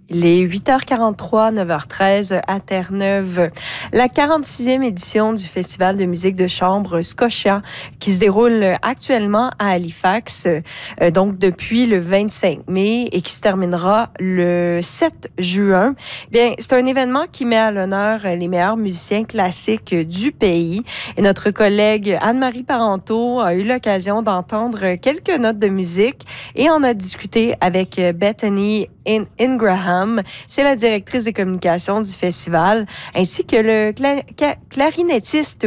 Il est 8h43, 9h13 à Terre-Neuve. La 46e édition du Festival de musique de chambre Scotia qui se déroule actuellement à Halifax, donc depuis le 25 mai et qui se terminera le 7 juin. Bien, c'est un événement qui met à l'honneur les meilleurs musiciens classiques du pays. Et notre collègue Anne-Marie Parenteau a eu l'occasion d'entendre quelques notes de musique et on a discuté avec Bethany Ingraham, c'est la directrice des communications du festival, ainsi que le clarinettiste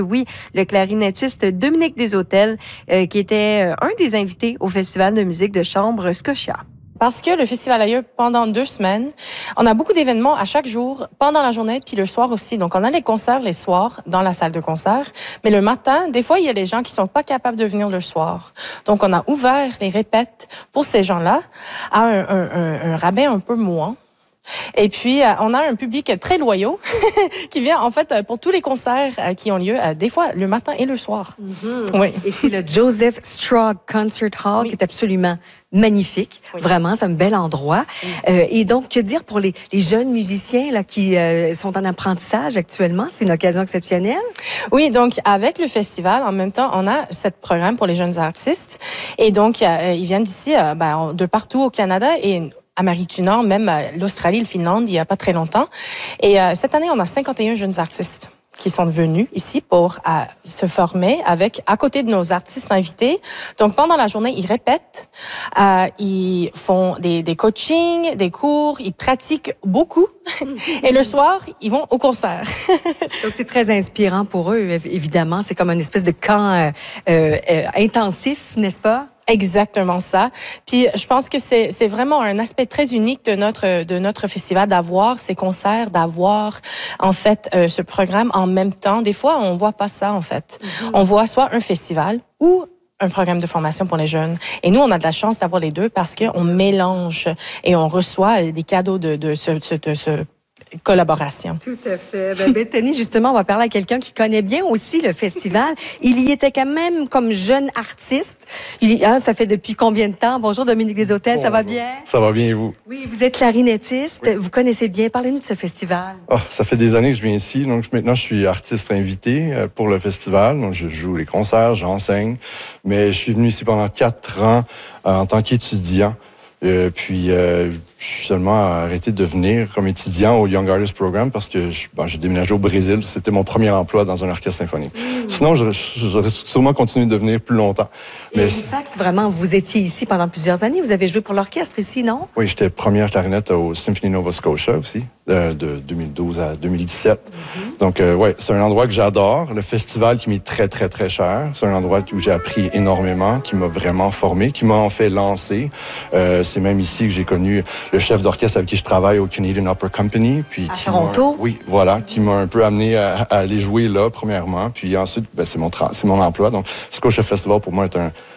Dominique Deshôtels, qui était un des invités au Festival de musique de chambre Scotia. Parce que le festival a lieu pendant 2 semaines. On a beaucoup d'événements à chaque jour, pendant la journée, puis le soir aussi. Donc, on a les concerts les soirs dans la salle de concert. Mais le matin, des fois, il y a des gens qui sont pas capables de venir le soir. Donc, on a ouvert les répètes pour ces gens-là à un rabais un peu moins. Et puis, on a un public très loyaux qui vient, en fait, pour tous les concerts qui ont lieu, des fois, le matin et le soir. Mm-hmm. Oui. Et c'est le Joseph Strog Concert Hall qui est absolument magnifique. Oui. Vraiment, c'est un bel endroit. Et donc, que dire pour les jeunes musiciens là, qui sont en apprentissage actuellement? C'est une occasion exceptionnelle? Oui, donc, avec le festival, en même temps, on a ce programme pour les jeunes artistes. Et donc, ils viennent d'ici, de partout au Canada et Amérique du Nord, même l'Australie, le Finlande, il n'y a pas très longtemps. Et cette année, on a 51 jeunes artistes qui sont venus ici pour se former à côté de nos artistes invités. Donc, pendant la journée, ils répètent, ils font des coachings, des cours, ils pratiquent beaucoup. Et le soir, ils vont au concert. Donc, c'est très inspirant pour eux, évidemment. C'est comme une espèce de camp intensif, n'est-ce pas? Exactement ça. Puis je pense que c'est vraiment un aspect très unique de notre festival d'avoir ces concerts, d'avoir en fait ce programme en même temps. Des fois, on voit pas ça en fait. Mm-hmm. On voit soit un festival ou un programme de formation pour les jeunes. Et nous, on a de la chance d'avoir les deux parce qu'on mélange et on reçoit des cadeaux de ce collaboration. Tout à fait. Bethany, justement, on va parler à quelqu'un qui connaît bien aussi le festival. Il y était quand même comme jeune artiste. Ça fait depuis combien de temps? Bonjour Dominique Deshôtels, ça va bien? Ça va bien et vous? Oui, vous êtes clarinettiste. Oui. Vous connaissez bien. Parlez-nous de ce festival. Ça fait des années que je viens ici. Donc maintenant, je suis artiste invité pour le festival. Donc je joue les concerts, j'enseigne. Mais je suis venu ici pendant 4 ans en tant qu'étudiant. Puis, je suis seulement arrêté de venir comme étudiant au Young Artist Program parce que j'ai déménagé au Brésil. C'était mon premier emploi dans un orchestre symphonique. Sinon, j'aurais sûrement continué de venir plus longtemps. Mais Halifax, vraiment, vous étiez ici pendant plusieurs années. Vous avez joué pour l'orchestre ici, non? Oui, j'étais première clarinette au Symphony Nova Scotia aussi, de 2012 à 2017. Donc, c'est un endroit que j'adore. Le festival qui m'est très, très, très cher. C'est un endroit où j'ai appris énormément, qui m'a vraiment formé, qui m'a en fait lancé. C'est même ici que j'ai connu le chef d'orchestre avec qui je travaille au Canadian Opera Company. Puis à Toronto? Oui, voilà, qui m'a un peu amené à aller jouer là, premièrement. Puis ensuite, c'est mon emploi. Donc, Scotia Festival, pour moi, est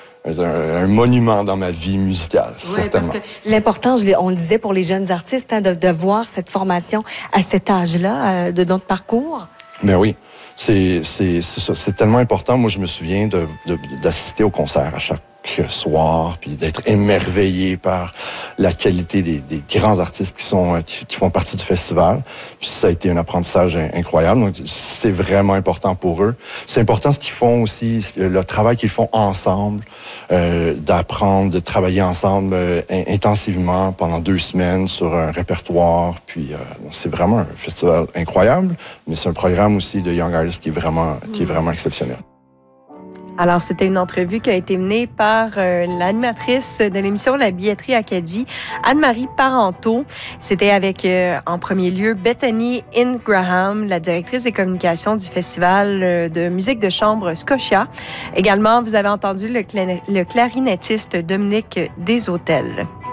un monument dans ma vie musicale, certainement. Parce que l'important, on le disait pour les jeunes artistes, de voir cette formation à cet âge-là de notre parcours. Mais oui, c'est tellement important. Moi, je me souviens d'assister au concert à chaque soir, puis d'être émerveillé par la qualité des grands artistes qui font partie du festival. Puis ça a été un apprentissage incroyable. Donc, c'est vraiment important pour eux. C'est important ce qu'ils font aussi, le travail qu'ils font ensemble, d'apprendre, de travailler ensemble intensivement pendant 2 semaines sur un répertoire. Puis c'est vraiment un festival incroyable, mais c'est un programme aussi de Young Artists qui est vraiment exceptionnel. Alors, c'était une entrevue qui a été menée par l'animatrice de l'émission La Billetterie Acadie, Anne-Marie Parenteau. C'était avec, en premier lieu, Bethany Ingraham, la directrice des communications du Festival de musique de chambre Scotia. Également, vous avez entendu le clarinettiste Dominique Deshôtels.